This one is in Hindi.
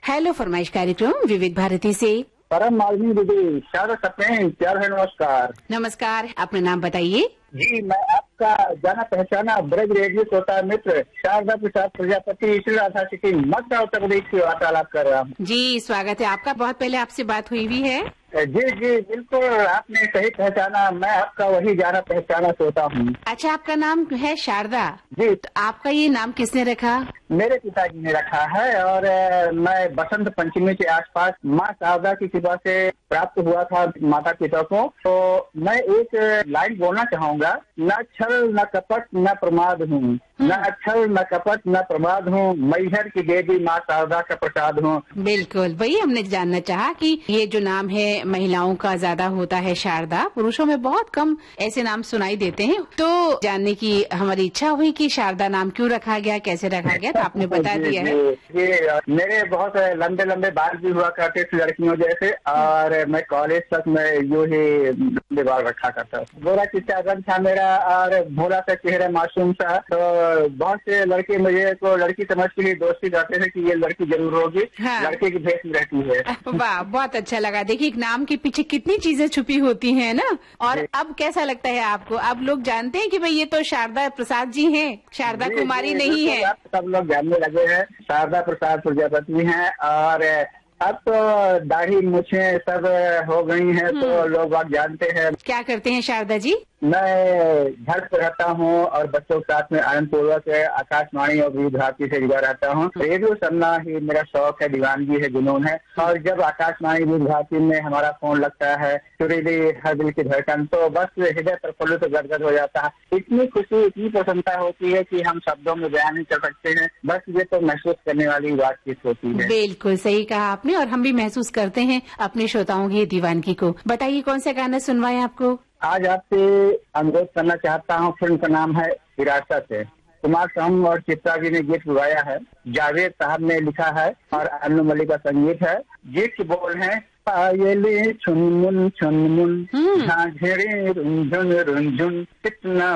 हेलो फरमाइश कार्यक्रम विविध भारती से। परम मालिनी दीदी, शारदा सप्रेम, प्यार है, नमस्कार। नमस्कार, अपना नाम बताइए। जी, मैं आपका जाना पहचाना ब्रज रेडियो श्रोता मित्र शारदा प्रसाद प्रजापति श्री राधा सिटी मक्का उत्तर प्रदेश से वार्तालाप कर रहा हूँ। जी स्वागत है आपका। बहुत पहले आपसे बात हुई भी है। जी जी बिल्कुल, आपने सही पहचाना, मैं आपका वही जाना पहचाना श्रोता हूँ। अच्छा, आपका नाम है शारदा जी। तो आपका ये नाम किसने रखा? मेरे पिताजी ने रखा है और मैं बसंत पंचमी के आसपास माँ शारदा की कृपा से प्राप्त हुआ था माता पिता को। तो मैं एक लाइन बोलना चाहूंगा, न छल न कपट न प्रमाद हूँ, न छल न कपट न प्रमाद हूँ, मैहर की देवी माँ शारदा का प्रसाद हूँ। बिल्कुल, वही हमने जानना चाहा कि ये जो नाम है महिलाओं का ज्यादा होता है शारदा, पुरुषों में बहुत कम ऐसे नाम सुनाई देते हैं। तो जानने की हमारी इच्छा हुई कि शारदा नाम क्यों रखा गया, कैसे रखा गया, तो आपने बता दिया है। ये मेरे बहुत लंबे लंबे बाल भी हुआ करते थे लड़कियों जैसे, और मैं कॉलेज तक मैं यूं ही लंबे बाल रखा करता। गोरा चिट्टा रंग था मेरा और भोला सा चेहरा, मासूम सा। तो बहुत से लड़के मुझे को लड़की समझ के लिए दोस्ती करते थे कि ये लड़की जरूर होगी। हाँ। लड़के की भेष में रहती है। वाह, बहुत अच्छा लगा। देखिए एक नाम के पीछे कितनी चीजें छुपी होती हैं ना। और अब कैसा लगता है आपको? अब लोग जानते हैं कि भाई ये तो शारदा प्रसाद जी हैं, शारदा कुमारी नहीं है। सब लोग जानने लगे हैं शारदा प्रसाद प्रजापति हैं। और अब तो दाढ़ी मूछें सब हो गई हैं, तो लोग आप जानते हैं। क्या करते हैं शारदा जी? मैं घर पर रहता हूँ और बच्चों के साथ में आनंद पूर्वक आकाशवाणी और विविध भारती से जुड़ा रहता हूँ। रेडियो सुनना ही मेरा शौक है, दीवानगी है, जुनून है। और जब आकाशवाणी विविध भारती में हमारा फोन लगता है, सुरीली हर दिल की धड़कन, तो बस हृदय प्रफुल्लित गदगद हो जाता है। इतनी खुशी, इतनी प्रसन्नता होती है कि हम शब्दों में बयान नहीं कर सकते हैं। बस ये तो महसूस करने वाली बातचीत होती है। बिल्कुल सही कहा आपने, और हम भी महसूस करते हैं अपने श्रोताओं की दीवानगी को। बताइए कौन सा गाना सुनवाएं आपको? आज आपसे अनुरोध करना चाहता हूँ। फिल्म का नाम है विरासत है। कुमार सानू और चित्रा जी ने गीत गाया है, जावेद साहब ने लिखा है और अन्नू मलिक का संगीत है। गीत के बोल है, पायले छुनमुन छुनमुन, झांझरे रुंझुन रुंझुन, कितना